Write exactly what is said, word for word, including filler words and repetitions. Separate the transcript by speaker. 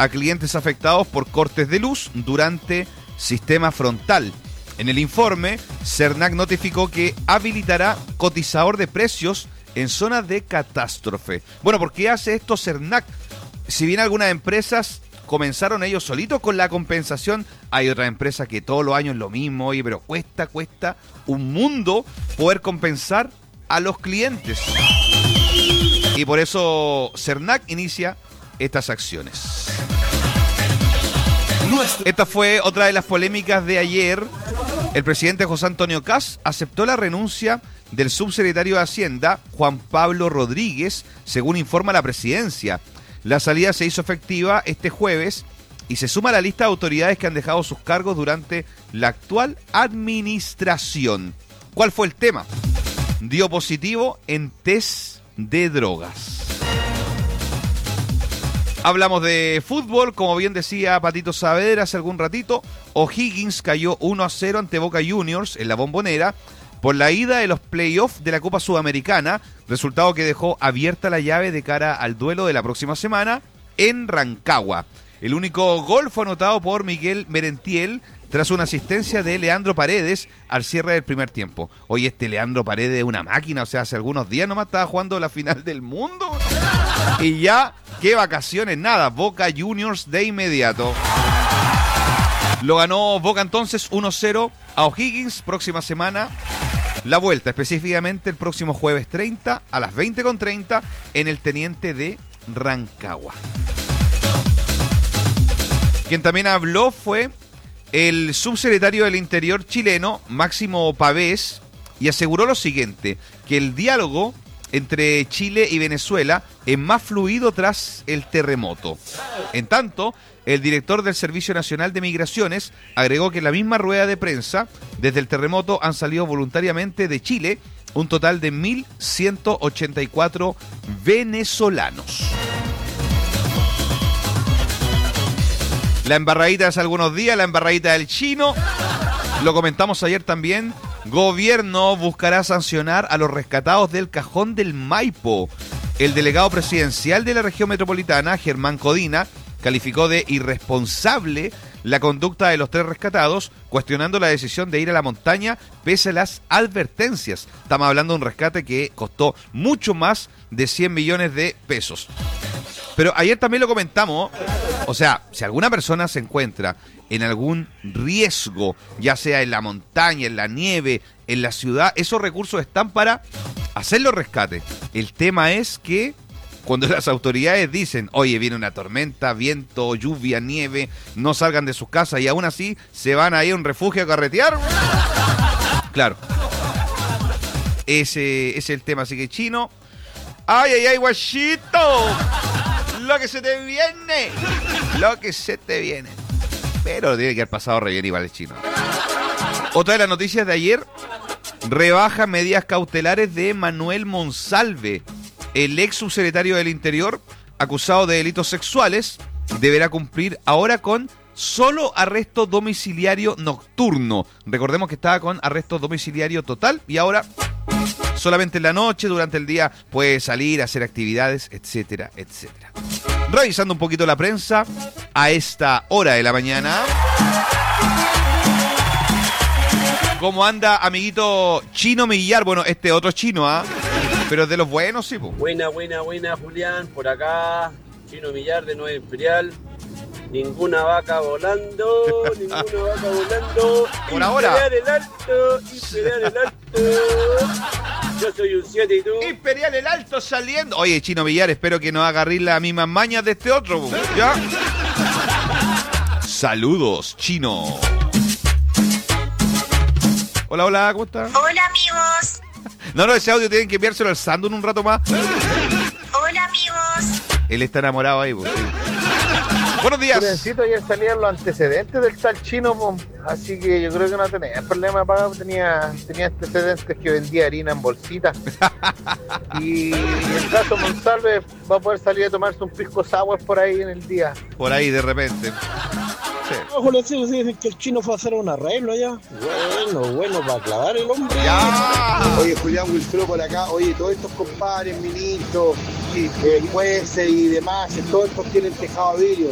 Speaker 1: a clientes afectados por cortes de luz durante sistema frontal. En el informe, Cernac notificó que habilitará cotizador de precios en zonas de catástrofe. Bueno, ¿por qué hace esto Cernac? Si bien algunas empresas comenzaron ellos solitos con la compensación, hay otras empresas que todos los años lo mismo, oye, pero cuesta, cuesta un mundo poder compensar a los clientes. Y por eso Cernac inicia estas acciones. Esta fue otra de las polémicas de ayer. El presidente José Antonio Kast aceptó la renuncia del subsecretario de Hacienda, Juan Pablo Rodríguez, según informa la presidencia. La salida se hizo efectiva este jueves y se suma a la lista de autoridades que han dejado sus cargos durante la actual administración. ¿Cuál fue el tema? Dio positivo en test de drogas. Hablamos de fútbol, como bien decía Patito Saavedra hace algún ratito. O'Higgins cayó uno a cero ante Boca Juniors en la Bombonera por la ida de los playoffs de la Copa Sudamericana, resultado que dejó abierta la llave de cara al duelo de la próxima semana en Rancagua. El único gol fue anotado por Miguel Merentiel tras una asistencia de Leandro Paredes al cierre del primer tiempo. Oye, este Leandro Paredes es una máquina, o sea, hace algunos días nomás estaba jugando la final del mundo. Y ya, qué vacaciones, nada, Boca Juniors de inmediato. Lo ganó Boca entonces uno cero a O'Higgins. Próxima semana la vuelta, específicamente el próximo jueves treinta a las veinte con treinta en el Teniente de Rancagua. Quien también habló fue el subsecretario del Interior chileno, Máximo Pavés, y aseguró lo siguiente, que el diálogo entre Chile y Venezuela es más fluido tras el terremoto. En tanto, el director del Servicio Nacional de Migraciones agregó que en la misma rueda de prensa, desde el terremoto han salido voluntariamente de Chile un total de mil ciento ochenta y cuatro venezolanos. La embarradita de hace algunos días, la embarradita del chino, lo comentamos ayer también. Gobierno buscará sancionar a los rescatados del Cajón del Maipo. El delegado presidencial de la región metropolitana, Germán Codina, calificó de irresponsable la conducta de los tres rescatados, cuestionando la decisión de ir a la montaña pese a las advertencias. Estamos hablando de un rescate que costó mucho más de cien millones de pesos. Pero ayer también lo comentamos, o sea, si alguna persona se encuentra en algún riesgo, ya sea en la montaña, en la nieve, en la ciudad, esos recursos están para hacer los rescates. El tema es que cuando las autoridades dicen, oye, viene una tormenta, viento, lluvia, nieve, no salgan de sus casas y aún así se van a ir a un refugio a carretear. Claro. Ese, ese es el tema, así que chino. ¡Ay, ay, ay, guachito! Lo que se te viene, lo que se te viene. Pero tiene que haber pasado re bien igual el chino. Otra de las noticias de ayer, rebaja medidas cautelares de Manuel Monsalve. El ex subsecretario del Interior, acusado de delitos sexuales, deberá cumplir ahora con solo arresto domiciliario nocturno. Recordemos que estaba con arresto domiciliario total y ahora solamente en la noche, durante el día puede salir, hacer actividades, etcétera, etcétera. Revisando un poquito la prensa a esta hora de la mañana. ¿Cómo anda, amiguito Chino Millar? Bueno, este otro chino, ¿ah? ¿eh? Pero es de los buenos, sí, po.
Speaker 2: Buena, buena, buena, Julián. Por acá, Chino Millar de Nueva Imperial. Ninguna vaca volando, ninguna vaca volando.
Speaker 1: Por ahora.
Speaker 2: Imperial el alto, Imperial el alto. Yo soy un siete y tú.
Speaker 1: Imperial el alto saliendo. Oye, Chino Villar, espero que no agarrís las mismas mañas de este otro. ¿Ya? Saludos, Chino. Hola, hola, ¿cómo estás?
Speaker 3: Hola, amigos.
Speaker 1: No, no, ese audio tienen que enviárselo al Sandu en un rato más.
Speaker 3: Hola, amigos.
Speaker 1: Él está enamorado ahí, pues. Buenos días.
Speaker 4: Necesito ayer salían los antecedentes del tal chino, po. Así que yo creo que no tenía problema de pagar, tenía, tenía antecedentes que vendía harina en bolsitas. Y el caso Monsalve va a poder salir a tomarse un pisco sour por ahí en el día.
Speaker 1: Por ahí de repente. Sí.
Speaker 5: Ojo, los chicos dicen que el chino fue a hacer un arreglo allá. Bueno, bueno, para clavar el hombre.
Speaker 1: Ya.
Speaker 6: Oye, Julián Wilfredo por acá. Oye, todos estos compadres, ministros, eh, jueces y demás, todos estos tienen tejado de vidrio.